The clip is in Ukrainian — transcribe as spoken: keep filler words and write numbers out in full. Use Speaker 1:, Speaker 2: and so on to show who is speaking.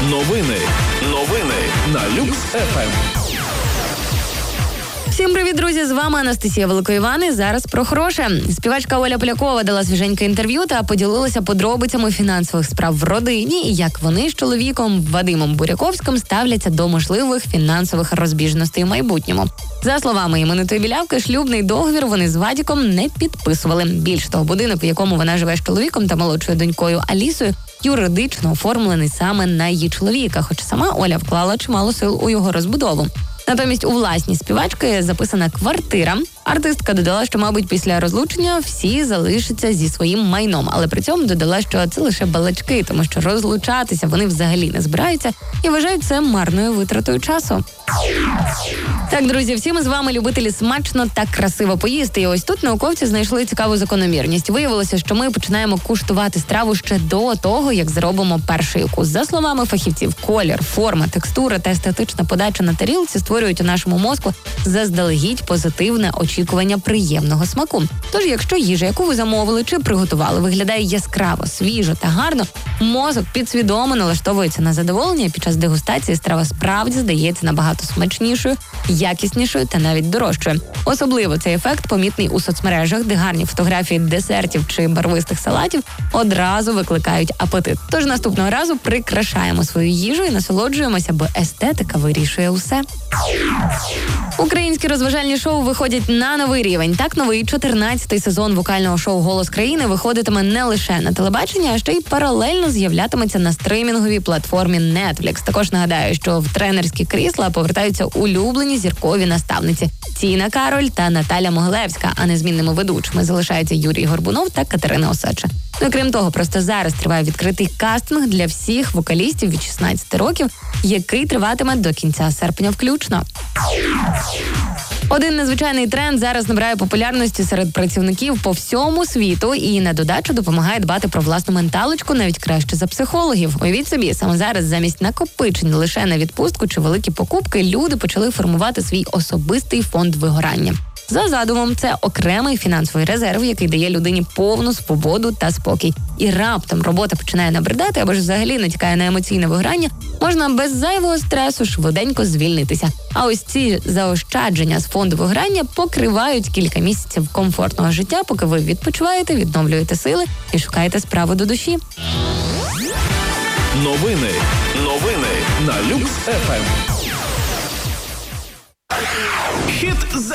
Speaker 1: Новини. Новини на Люкс еф ем.
Speaker 2: Всім привіт, друзі! З вами Анастасія Великоїван. Зараз про хороше. Співачка Оля Полякова дала свіженьке інтерв'ю та поділилася подробицями фінансових справ в родині і як вони з чоловіком Вадимом Буряковським ставляться до можливих фінансових розбіжностей в майбутньому. За словами іменитої білявки, шлюбний договір вони з Вадіком не підписували. Більш того, будинок, в якому вона живе з чоловіком та молодшою донькою Алісою, юридично оформлений саме на її чоловіка, хоча сама Оля вклала чимало сил у його розбудову. Натомість у власній співачки записана квартира. Артистка додала, що, мабуть, після розлучення всі залишаться зі своїм майном, але при цьому додала, що це лише балачки, тому що розлучатися вони взагалі не збираються і вважають це марною витратою часу. Так, друзі, всі ми з вами любителі смачно та красиво поїсти. І ось тут науковці знайшли цікаву закономірність. Виявилося, що ми починаємо куштувати страву ще до того, як зробимо перший укус. За словами фахівців, колір, форма, текстура та естетична подача на тарілці створюють у нашому мозку заздалегідь позитивне очікування приємного смаку. Тож, якщо їжа, яку ви замовили чи приготували, виглядає яскраво, свіжо та гарно, мозок підсвідомо налаштовується на задоволення, і під час дегустації страва справді здається набагато смачнішою, якіснішою та навіть дорожчою. Особливо цей ефект помітний у соцмережах, де гарні фотографії десертів чи барвистих салатів одразу викликають апетит. Тож наступного разу прикрашаємо свою їжу і насолоджуємося, бо естетика вирішує усе. Українські розважальні шоу виходять на новий рівень. Так, новий чотирнадцятий сезон вокального шоу «Голос країни» виходитиме не лише на телебаченні, а ще й паралельно з'являтиметься на стримінговій платформі Netflix. Також нагадаю, що в тренерські крісла повертаються улюблені зіркові наставниці Тіна Кароль та Наталя Могилевська, а незмінними ведучими залишаються Юрій Горбунов та Катерина Осадча. Ну і крім того, просто зараз триває відкритий кастинг для всіх вокалістів від шістнадцяти років, який триватиме до кінця серпня включно. Один незвичайний тренд зараз набирає популярності серед працівників по всьому світу і на додачу допомагає дбати про власну менталочку навіть краще за психологів. Уявіть собі, саме зараз замість накопичень лише на відпустку чи великі покупки люди почали формувати свій особистий фонд вигорання. За задумом, це окремий фінансовий резерв, який дає людині повну свободу та спокій. І раптом робота починає набридати або ж взагалі натякає на емоційне вигорання, можна без зайвого стресу швиденько звільнитися. А ось ці заощадження з фонду вигорання покривають кілька місяців комфортного життя, поки ви відпочиваєте, відновлюєте сили і шукаєте справу до душі.
Speaker 1: Новини. Новини на Люкс еф ем. Хіт